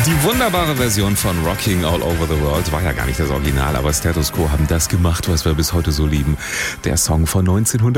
Die wunderbare Version von Rocking All Over the World war ja gar nicht das Original, aber Status Quo haben das gemacht, was wir bis heute so lieben. Der Song von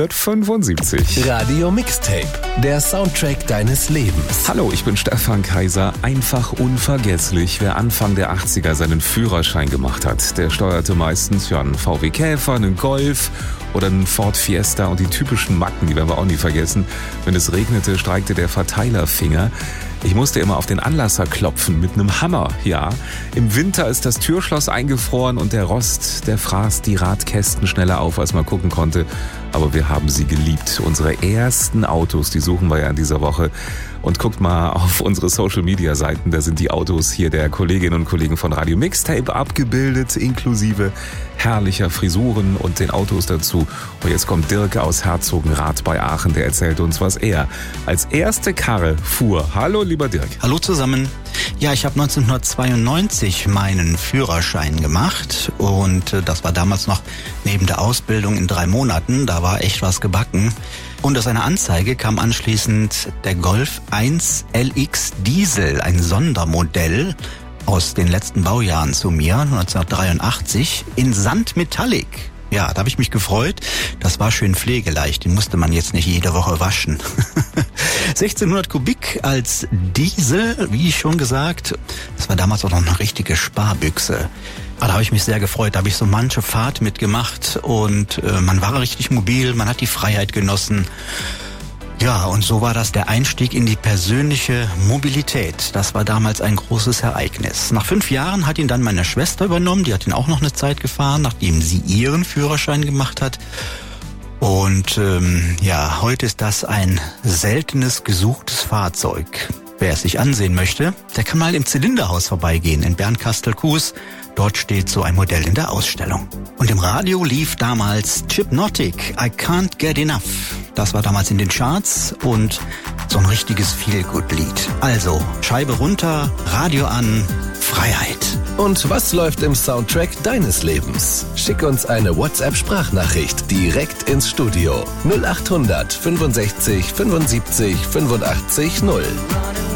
1975. Radio Mixtape, der Soundtrack deines Lebens. Hallo, ich bin Stefan Kaiser. Einfach unvergesslich, wer Anfang der 80er seinen Führerschein gemacht hat. Der steuerte meistens einen VW Käfer, einen Golf oder einen Ford Fiesta und die typischen Macken, die werden wir auch nie vergessen. Wenn es regnete, streikte der Verteilerfinger. Ich musste immer auf den Anlasser klopfen mit einem Hammer, ja. Im Winter ist das Türschloss eingefroren und der Rost, der fraß die Radkästen schneller auf, als man gucken konnte. Aber wir haben sie geliebt. Unsere ersten Autos, die suchen wir ja in dieser Woche. Und guckt mal auf unsere Social-Media-Seiten, da sind die Autos hier der Kolleginnen und Kollegen von Radio Mixtape abgebildet, inklusive herrlicher Frisuren und den Autos dazu. Und jetzt kommt Dirk aus Herzogenrath bei Aachen, der erzählt uns, was er als erste Karre fuhr. Hallo, lieber Dirk. Hallo zusammen. Ja, ich habe 1992 meinen Führerschein gemacht und das war damals noch neben der Ausbildung in 3 Monaten. Da war echt was gebacken. Und aus einer Anzeige kam anschließend der Golf 1 LX Diesel, ein Sondermodell aus den letzten Baujahren zu mir, 1983, in Sandmetallic. Ja, da habe ich mich gefreut. Das war schön pflegeleicht, den musste man jetzt nicht jede Woche waschen. 1600 Kubik als Diesel, wie ich schon gesagt. Das war damals auch noch eine richtige Sparbüchse. Da habe ich mich sehr gefreut, da habe ich so manche Fahrt mitgemacht und man war richtig mobil, man hat die Freiheit genossen. Ja, und so war das der Einstieg in die persönliche Mobilität. Das war damals ein großes Ereignis. Nach 5 Jahren hat ihn dann meine Schwester übernommen, die hat ihn auch noch eine Zeit gefahren, nachdem sie ihren Führerschein gemacht hat. Und ja, heute ist das ein seltenes, gesuchtes Fahrzeug. Wer es sich ansehen möchte, der kann mal im Zylinderhaus vorbeigehen in Bernkastel-Kues. Dort steht so ein Modell in der Ausstellung. Und im Radio lief damals Chipnotic, I Can't Get Enough. Das war damals in den Charts und so ein richtiges Feel-Good-Lied. Also, Scheibe runter, Radio an, Freiheit. Und was läuft im Soundtrack deines Lebens? Schick uns eine WhatsApp-Sprachnachricht direkt ins Studio. 0800 65 75 85 0.